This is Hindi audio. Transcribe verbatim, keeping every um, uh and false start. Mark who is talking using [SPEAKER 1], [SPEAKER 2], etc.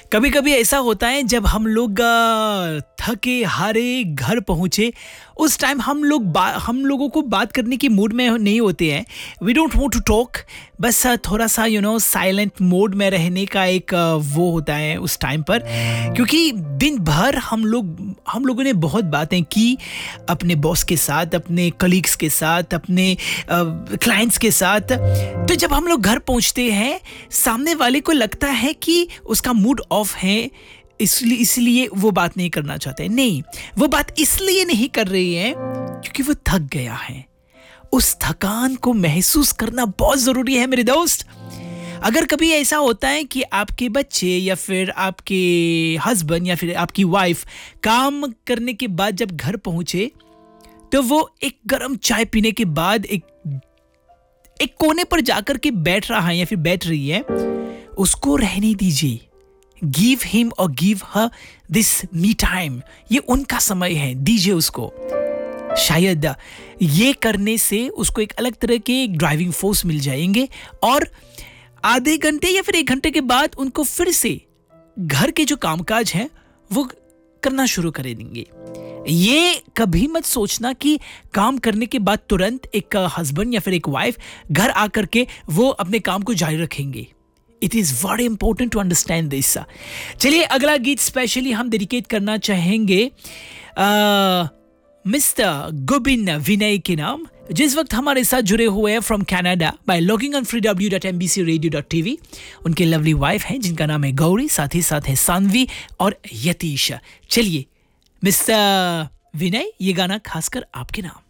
[SPEAKER 1] कभी कभी ऐसा होता है जब हम लोग अ, थके हारे घर पहुंचे, उस टाइम हम लोग बा- हम लोगों को बात करने की मूड में नहीं होते हैं. We don't want to talk. बस अ, थोड़ा सा यू नो साइलेंट मोड में रहने का एक अ, वो होता है उस टाइम पर, क्योंकि दिन भर हम लोग हम लोगों ने बहुत बातें की अपने बॉस के साथ, अपने कलीग्स के साथ, अपने क्लाइंट्स के साथ. तो जब हम लोग घर पहुंचते हैं, सामने वाले को लगता है कि उसका मूड ऑफ है, इसलिए इसलिए वो बात नहीं करना चाहते. नहीं, वो बात इसलिए नहीं कर रही है क्योंकि वो थक गया है. उस थकान को महसूस करना बहुत जरूरी है मेरे दोस्त. अगर कभी ऐसा होता है कि आपके बच्चे या फिर आपके हस्बैंड या फिर आपकी वाइफ काम करने के बाद जब घर पहुंचे, तो वो एक गरम चाय पीने के बाद एक एक कोने पर जाकर के बैठ रहा है या फिर बैठ रही है, उसको रहने दीजिए. गिव हिम और give her this me time. ये उनका समय है, दीजिए उसको. शायद ये करने से उसको एक अलग तरह के ड्राइविंग फोर्स मिल जाएंगे और आधे घंटे या फिर एक घंटे के बाद उनको फिर से घर के जो कामकाज हैं वो करना शुरू कर देंगे. ये कभी मत सोचना कि काम करने के बाद तुरंत एक हस्बैंड या फिर एक वाइफ घर आकर के वो अपने काम को जारी रखेंगे. It is very important to understand this. चलिए अगला गीत स्पेशली हम डेडिकेट करना चाहेंगे मिस्टर गोबिन विनय के नाम, जिस वक्त हमारे साथ जुड़े हुए हैं from Canada bye logging on free W dot M B C radio dot T V. उनके लवली वाइफ हैं जिनका नाम है गौरी, साथ ही साथ है सानवी और यतीश. चलिए मिस्टर विनय, ये गाना खासकर आपके नाम.